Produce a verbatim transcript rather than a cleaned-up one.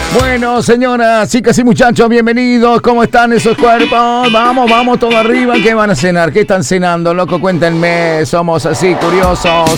Bueno, señoras, chicas y muchachos, bienvenidos. ¿Cómo están esos cuerpos? Vamos, vamos, todo arriba. ¿Qué van a cenar? ¿Qué están cenando, loco? Cuéntenme. Somos así, curiosos.